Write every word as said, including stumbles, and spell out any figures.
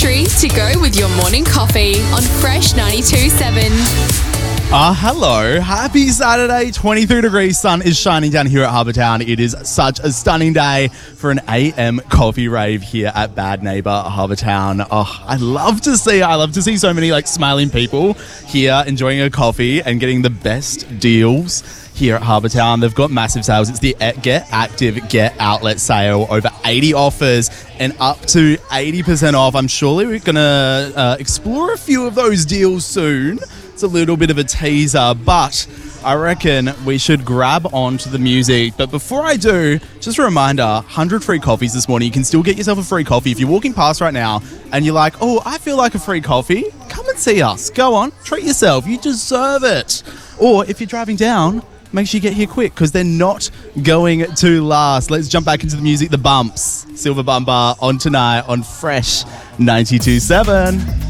country to go with your morning coffee on Fresh ninety-two point seven. Ah, uh, hello. Happy Saturday. twenty-three degrees, sun is shining down here at Harbour Town. It is such a stunning day for an A M coffee rave here at Bad Neighbour Harbour Town. Oh, I love to see I love to see so many like smiling people here enjoying a coffee and getting the best deals here at Harbour Town. They've got massive sales. It's the Get Active Get Outlet sale. Over eighty offers and up to eighty percent off. I'm surely we're going to uh, explore a few of those deals soon. It's a little bit of a teaser, but I reckon we should grab onto the music. But before I do, just a reminder, one hundred free coffees this morning. You can still get yourself a free coffee. If you're walking past right now and you're like, oh, I feel like a free coffee, come and see us. Go on, treat yourself. You deserve it. Or if you're driving down, make sure you get here quick because they're not going to last. Let's jump back into the music. The Bumps, Silver Bumper on tonight on Fresh ninety-two point seven.